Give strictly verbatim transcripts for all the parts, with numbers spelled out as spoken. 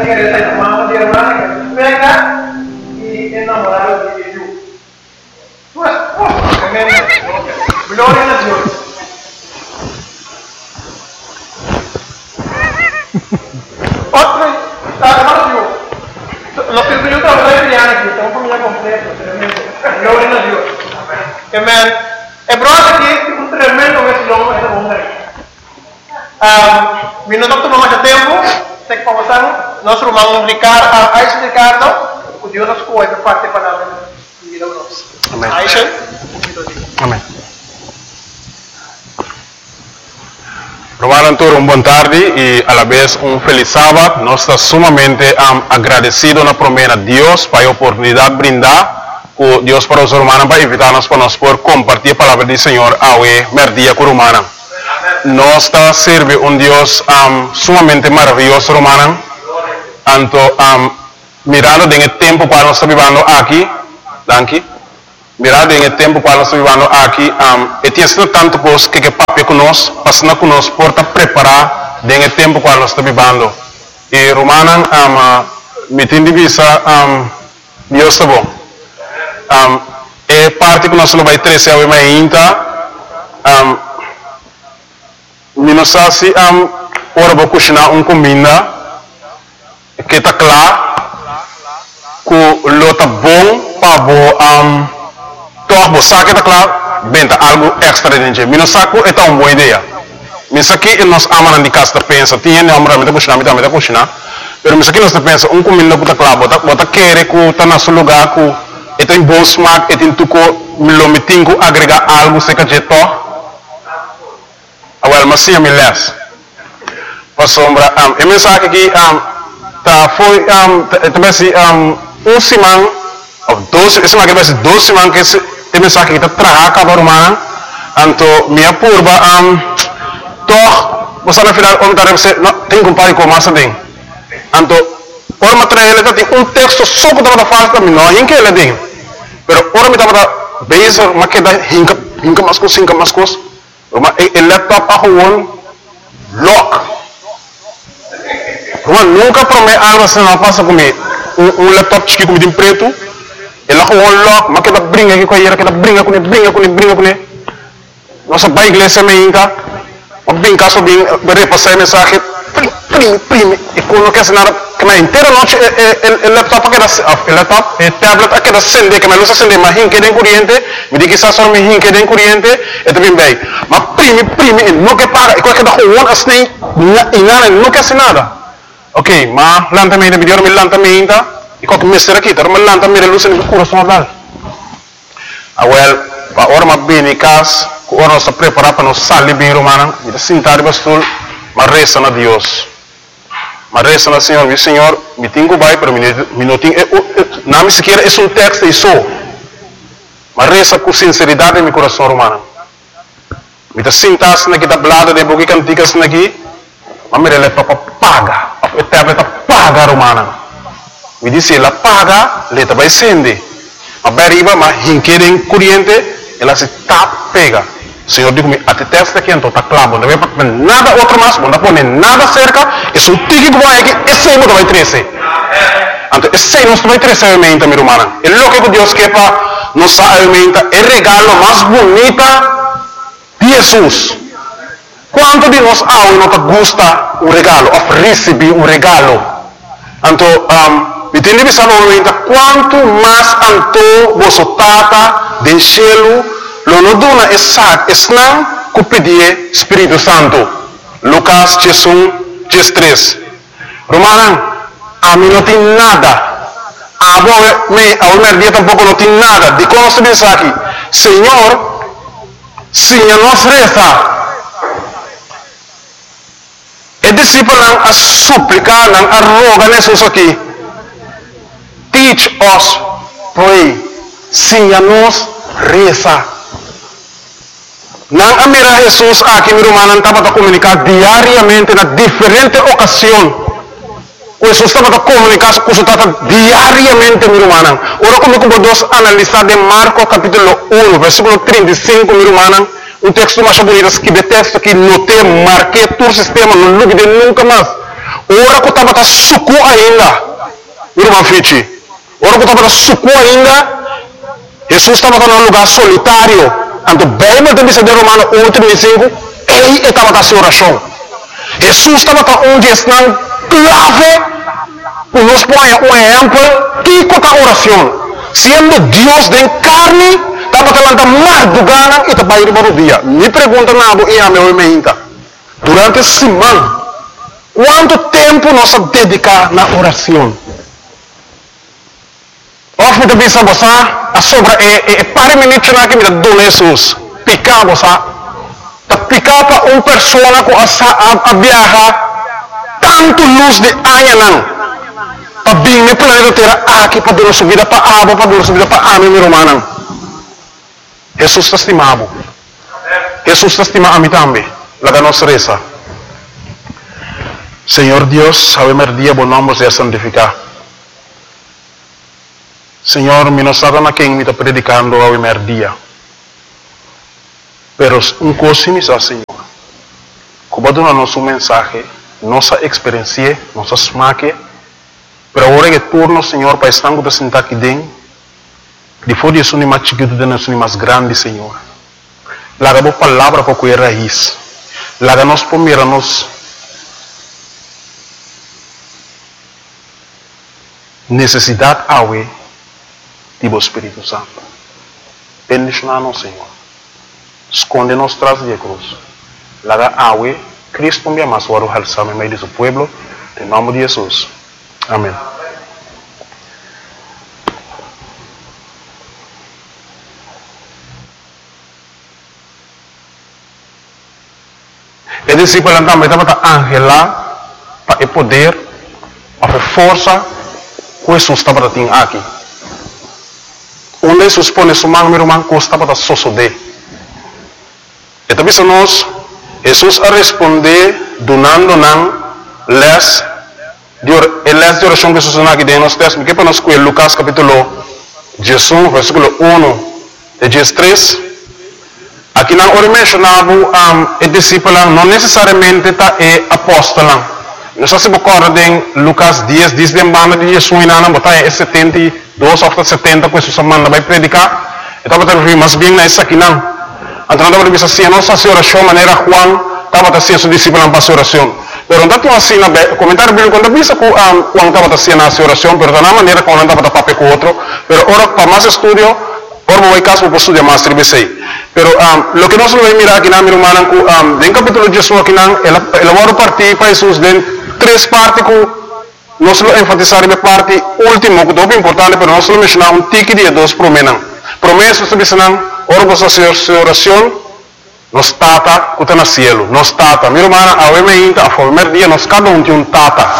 Mamá de hermana, venga y enamorado de Dios. Tu esposo, gloria a Dios. Otro, hermano Dios. Los que yo trabajo en Triana, que estamos familia completa, tremendo. Gloria a Dios. Amén. El brother aqui, um tremendo vacilão essa mulher. Mi não tomamos mais tempo. Tem que passar nosso irmão Ricardo, a Aisha Ricardo, o Deus nos cuida para parte da palavra de vida nossa. Amém. Aisha, amém. Romano Antônio, uma boa tarde e a la vez um feliz sábado. Nós estamos sumamente um, agradecidos na promessa de Deus para a oportunidade de brindar com Deus para os romanos para invitar-nos para nós poder compartilhar a palavra do Senhor ao merdia com o romano. Nós está serve um Deus um, sumamente maravilhoso, romano. Anto um, mirando em tempo para nós estar vivendo aqui, danke. Mirando em tempo para nós estar vivendo aqui, um, e tem sido tanto coisa que que papi conosco, passando conosco por estar preparar em tempo para nós estar vivendo. E romano, um, me tem divisa, um, Deus está bom. Um, e parte que nós não vai trazer ao ainda. Um, Não sei se um, ora vou cozinhar uma comida que está claro, que lo tá bom para um, toch você que está claro, benta algo extra dentro. Não sei que é uma boa ideia. Não sei que nós amamos de casa pensa, tinha não amamos de cozinhar, de cozinhar, mas não sei que nós pensa uma comida que está claro, bota bota querer que está no seu lugar, que tem bom smaak, tem tudo lo metinho agregar algo se que je toch. Well, mas sim, a milhares. Para sombra, um, a mensagem aqui, um, tá foi, um, também se, um, um semana, ou dois, esse aqui vai ser dois semanas que esse, a mensagem aqui tá traga cada romana, então minha purba, um, toch, você na final, onde tá você, não, tem que parar com massa tem, então, ora material ele tem um texto só que tá falando também, não, em que ele tem, pero ora me tá para base, mas que dá hinca, hinca mais coisa, hinca mais coisa. El laptop a gewoon lock. Gewoon nunca promete algo se não passa comigo. Um, um laptop chique como de preto. Ele a gewoon lock, mas que dá brinca aqui com ele, que dá brinca com ele, brinca com ele, brinca com ele. Nossa pai igreja me inca. Mas brinca só bem, repassar a mensagem. Prime, prime. E quando não quer ser nada, que na inteira noite el laptop aqui da, el laptop, el tablet aqui da acende, que me luz acende, mas hinque de corriente, me diz que está só me hinque de corriente, é também bem. Mas prime, prime, não quer pagar, e qualquer da gewoon assim, e nada, não quer ser nada. Ok, mas lentamente, me deu me lentamente, e qualquer mestre aqui, tá, me lentamente, luz no coração dela. Ah, well, para hora mais bem em casa, hora nós está preparado para nós sair bem, romana, e sentar de bastul, mas reza na Deus. Mas reza na Senhor, meu Senhor, me tenho vai, pero me não tenho, não me sequer é um texto e só. Mas reza com sinceridade em meu coração, romano. Me está sentado aqui da blada de boca canticas aqui, mas me ele para paga, o tablet paga, romana. Me disse, ela paga, ele vai acender. Mas vai arriba, mas hinquerem corriente, ela se tapa, pega. O Senhor diz-me, até testa aqui, então está claro, não vai para nada outro mais, não põe nada cerca, é um tique que vai aqui, esse aí não vai trazer. Então, esse aí não vai trazer a alimenta, minha irmã. É o que Deus quer para nos alimenta, é o regalo mais bonito de Jesus. Quanto de nós há e não gosta o regalo, ou receber o regalo? Então, um, me tem que pensar no momento, quanto mais anto você tata do cielo, lo no dona é sac, é não que pedir Espírito Santo. Lucas dez, três. Romana, a mim não tem nada. A me, a minha dia tampouco não tem nada. De como se diz aqui, Senhor, Senhor nos reza. E discípulo não a suplicar, não a rogar nesses aqui. Teach us, pray. Senhor nos reza. Não a mira Jesus aqui, meu irmão, estava a comunicar diariamente na diferente ocasião. O Jesus estava a comunicar com o Tata diariamente, meu irmão. Ora comigo vamos analisar de Marcos capítulo um, versículo trinta e cinco, meu irmão. Um texto mais bonito, que de texto que notei, marquei todo o sistema, não duvide nunca mais. ora que estava a suco ainda, irmão Fichi, ora que estava a suco ainda, Jesus estava num lugar solitário. Então, bem, mas também se de Romano um, trinta e cinco, ele estava a sua oração. Jesus estava onde está clave, para nos pôr um exemplo, que é a oração. Sendo Deus de carne, estava falando mais do gana e estava indo para o dia. Me pergunta nada e a meu meinta. Durante a semana, quanto tempo nós dedicamos na oração? Of me também sabe a sobra é é para mim não tinha que me dar Jesus. Picar você, tá picar para uma pessoa que a a viajar tanto luz de aia não. Para bem me planeta terra aqui para dar subida para água para dar subida para a minha romana. Jesus está estimado. Jesus está estimado a mim também. Laga nos reza. Senhor Deus, a primeiro dia bom nome seja santificado. Senhor, me não sabe na quem me está predicando ao primeiro dia. Pero um coisa me diz, Senhor, como dá nosso mensagem, nossa experiência, nossa smaque, pero agora que turno, Senhor, para estar com sentar aqui dentro, depois de isso nem mais chiquito, de nós nem mais grande, Senhor. Laga a palavra para cuidar raiz. Laga nós para mirar-nos necessidade awe do Espírito Santo. Bendicionar-nos, Senhor. Esconde-nos tras de cruz. Laga awe, Cristo me ama, suaro halsame meio de seu pueblo, em nome de Jesus. Amém. E discípulo também estava angela para o poder, para a força que Jesus estava tendo aqui. Onde Jesus põe sua mão, meu irmão, que estava a sosodé. E também se nós, Jesus a responder, donando não, les, les de oração que Jesus não aqui dentro, nós temos que para nós com Lucas capítulo dezesseis, versículo um, de dezesseis. Aqui não ora mencionava um, o discípulo não necessariamente está é apóstolo. Não sei se você recorda Lucas dez, diz de banda de Jesus na botar é setenta e dois ou setenta que Jesus manda vai predicar. Então está referindo mais bem nessa aqui não. Então não deve ser assim, não se oração maneira Juan estava a ser seu discípulo para a oração. Pero não tinha assim na comentário bíblico quando visa que Juan estava a ser na oração, pero da maneira como não estava a papel com outro. Pero ora para mais estudo, ora vou caso para estudar mais tribesei. Pero um, lo que nós vamos mirar aqui na minha irmã, um, em capítulo de Jesus aqui na, ela ela vai partir para Jesus de três partes que nós vamos enfatizar a parte última que é muito importante, pero nós vamos mencionar um tique de dois promessas. Promessas que dizem, ora você fazer oração, nós tata que está no cielo, nós tata. Minha irmã, a primeira, a primeiro dia nós cada um tem um tata.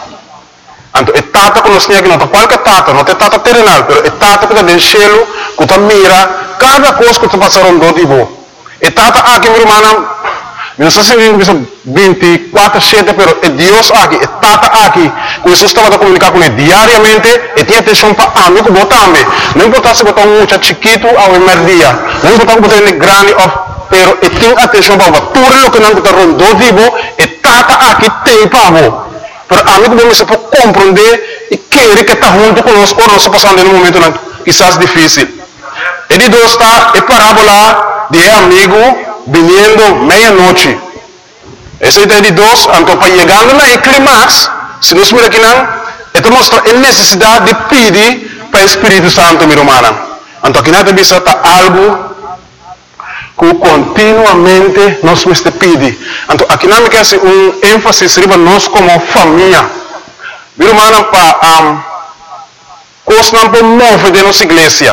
Então, é tata que nós temos aqui, não é qualquer tata, não é tata terrenal, pero é tata que está no cielo, que está mira cada coisa que está passando do tipo. E tata aqui, minha irmã, não sei se é vinte e quatro sete, pero é Deus aqui, é tata aqui. Que Jesus estava a comunicar com ele diariamente, e tinha atenção para a mim, que botar também. Não importa se botar um muito chiquito ao primeiro dia, não importa se botar um grande, pero e tem atenção para tudo o que não está rondando do tipo, e tata aqui tem para você. Pero a mim, como você pode compreender e querer que está junto conosco, ou nós passando em um momento quizás difícil. Ele dois está a parábola de amigo vindo meia-noite. Esse é de dois, então para chegando na clímax, se nós miramos aqui não, ele mostra a necessidade de pedir para o Espírito Santo, minha irmã. Então aqui não tem visto algo que continuamente nós temos que pedir. Então aqui não me quer um ênfase sobre nós como família. Minha irmã, para um, coisa não pode mover de nossa igreja.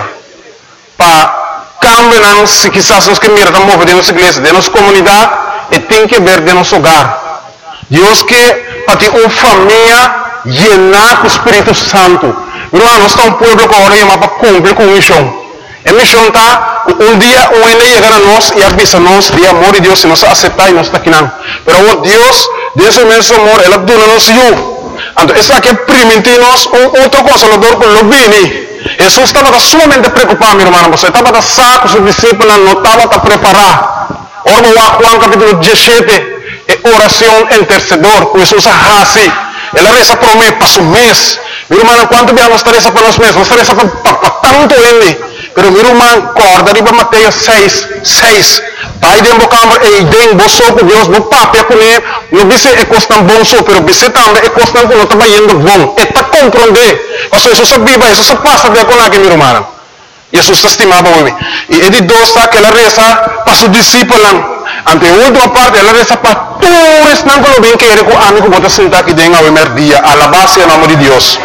Para cambiar, se quizás nós que mirar a mover de nossa igreja, de nossa comunidade, e tem que ver de nosso hogar. Deus que para ter uma família llenar com o Espírito Santo. Irmão, nós estamos um povo que agora para cumprir com a missão. A missão está, um dia um ele chegar a nós e avisa nós de amor de Deus, se nós aceitar e nós está aqui não. Mas o Deus, Deus é imenso amor, Ele dona nos eu. Então, esse aqui é permitir-nos um outro consolador com o Lobini. Jesus estava sumamente preocupado, meu irmão. Você estava saco, seus discípulos não estavam preparados. Ora, Juan capítulo dezessete, é oração intercedor, com Jesus assim. ela reza por mim, para um mês. Meu irmão, quanto bem nós reza para nós mesmos? Nós reza para tanto ele. Pero meu irmão, corda riba Mateus seis, seis. Pai de embocambre e idem boso com Deus, no papel com ele, no bise é costan bom so, pero bise também é costan com não está indo bom. É para compreender. Ou seja, isso se viva, isso se passa de acordo com meu irmão. Jesus estimava hoje. E ele dosa que ela reza para seus discípulos. Ante a última parte, ela reza para todos não que bem que ele com amigo bota sentar aqui dentro ao primeiro dia. Alabar-se o nome de Deus.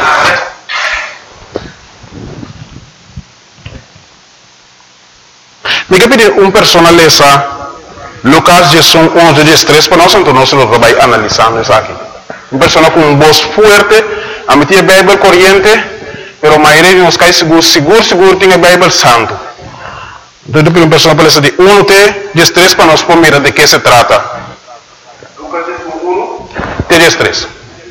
Me quer pedir uma pessoa lesa Lucas Jesus onze, dezesseis para nós, então nós vamos analisando isso aqui. Uma pessoa com uma voz forte, a meter a Bíblia corrente, pero a maioria de nós cai seguro, seguro, seguro, tem a Bíblia santo. Então, eu pedir uma pessoa para ler de um até dezesseis para nós poder de que se trata. Lucas um, dezesseis.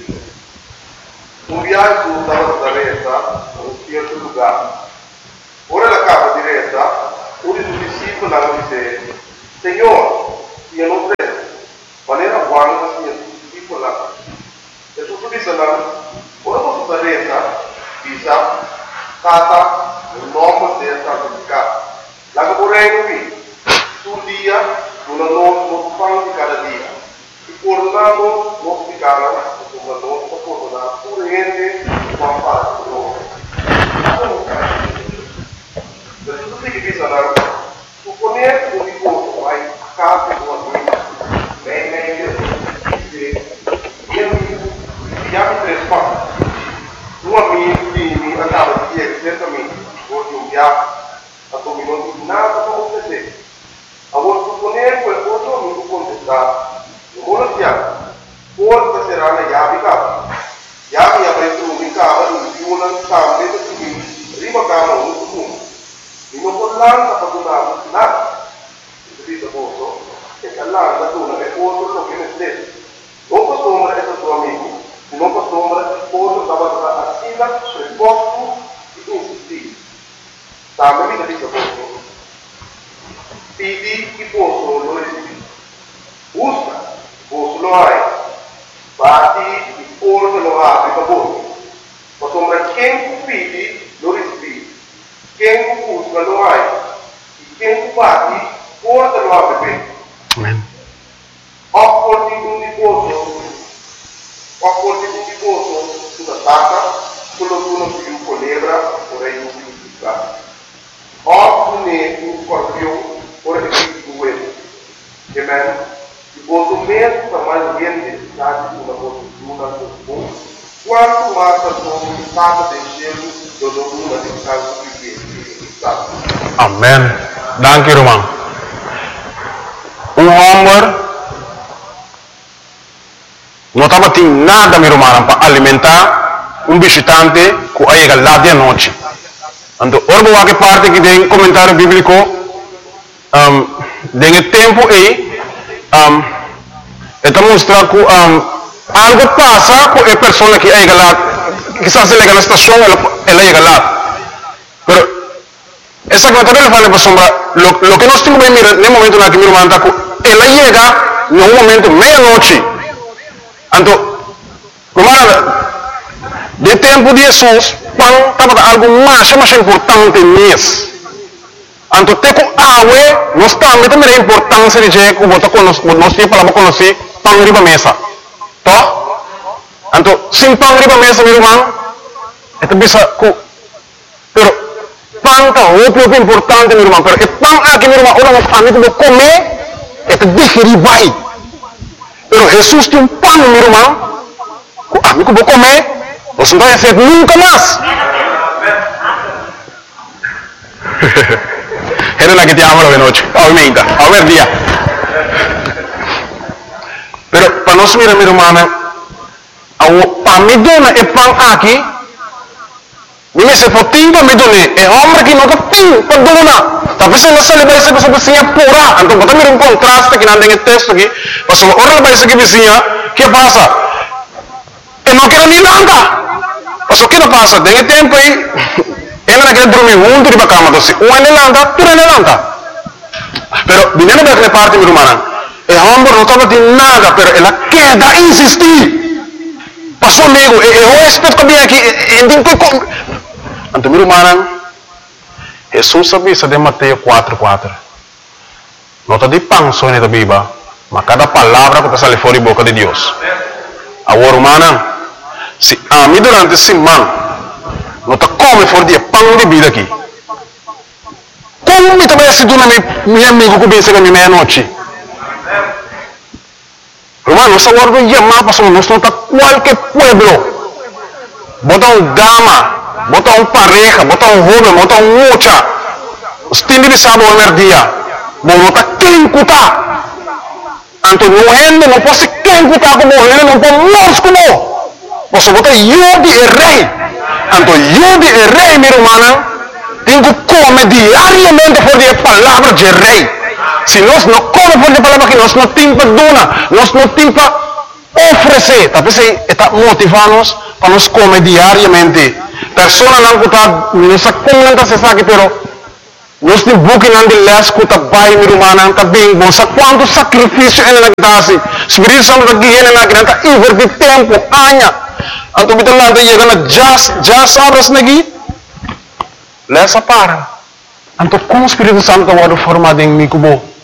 Um viaje estava da reza a um certo lugar. Ora la capa di reza, uno dei discepoli disse: Senhor, io non credo, maneira buona sia discepoli. Jesus disse lá, ora você da reza, bisa kata o nome de santificado. Lá que porém vi, sul dia, no nosso pão de cada dia. E por lá nós ficaram, como nós por lá, por gente, com a paz do nome. Jesus tem que dizer lá, suponer o divorcio vai casa do amigo, bem bem e ele já me três passos. Um amigo que me andava de dia certamente, hoje um viagem, a dominou de nada para acontecer. Agora suponer que o outro amigo contestar, no bolo de água, porta será na chave casa. Chave abre o meu carro, no viúna, carro dentro de mim, rima carro no fundo. E não pode lá para fazer nada. Isso diz a moça, que a lá da dona é outro do que nesse. Não costuma esse seu amigo, e não costuma outro estava assim, resposto e insistir. Sabe, me diz a moça. Pedi que posso não receber. Busca, posso não há. Bate e porta não abre para boca. Costuma quem pede não receber. Quem busca não há. E quem bate, porta não abre bem. Amém. Opporti un riposo, opporti un riposo sulla tacca, quello che uno più colebra, vorrei un più piccato. Oppure un scorpione, ora che più due. Amen. Riposo mesmo para mais gente, sabe, uma postura, um bom. Quanto mais a sua estado de gelo, eu dou uma de casa que Amen. Danke, irmão. Um homem não estava tendo nada, meu irmão, para alimentar um visitante que chega lá de noite. Então, ora que parte que tem comentário bíblico, um, tem tempo aí, um, está mostrando que um, algo passa com a pessoa que chega lá, quizás chega na estação, ela, ela chega lá. Mas, essa comentário ele fala para sombra, lo, lo que nós temos que mirar no momento na que meu irmão está, ela chega no momento meia-noite. Então, de tempo de Jesus, quando estava algo mais, mais importante nisso. Então, tem que água, nós também temos a importância de que nós temos para conhecer pão riba mesa. Tá? Então, sem pão riba mesa, meu irmão, é que bisa que, pero, pão é o que importante, meu irmão, pero, é pão aqui, meu irmão, ora, a gente vai comer, é que digerir vai. Pero Jesus tem um pão, meu irmão, que a gente vai comer, você não vai fazer nunca mais. Era la que te amo de noche, aumenta, a ver día. Pero para nós mirar, meu irmão, para mim dona é pão aqui, me se for timba me dona, é homem que nunca tem para dona. Talvez não se leva essa pessoa vizinha pura. Então, pode mirar um contraste que não tem texto aqui. Mas ora leva essa vizinha, que passa? Eu não quero nem nada. Mas o que não passa? Tem tempo aí. Ela não quer dormir junto de cama, então, um ele lanta, tu ele lanta. Pero, viniendo daquela parte, meu irmão, o homem não estava de nada, pero ela quer insistir. Pastor amigo, eu respeito que bem aqui, então que com... Então, meu irmão, Jesus sabia de Mateus quatro, quatro. Nota de pão só na Bíblia, mas cada palavra que sai fora da boca de Deus. Agora, irmão, se a mim durante a semana, nota come fora de pão de vida aqui. Como me também se duna meu amigo que vem chegar meia-noite? Hermano, essa hora do dia mapa só nós não está qualquer pueblo. Bota um gama, bota um pareja, bota um joven, bota um mocha. Os tindi de sábado ao dia. Bom, não está quem cutar. Anto não rende, não pode quem cutar como ele, não pode morrer como. Você bota eu de rei. Anto eu de rei, meu irmão. Tenho que comer diariamente por a palavra de rei. Se nós não comemos por a palavra que nós não temos para donar, nós não temos para oferecer. Talvez está motivando-nos para nós comer diariamente. Pessoas não está, não se comenta se sabe, pero nós temos buque não de les que está bem, meu irmão, está bem bom. Sabe quanto sacrifício ele não dá assim? Espírito Santo está guiando na grande, está invertir tempo, anos. Então, kita lá está chegando, já, já sabes aqui? Lesa para. Então, como o Espírito Santo está formado em mim, como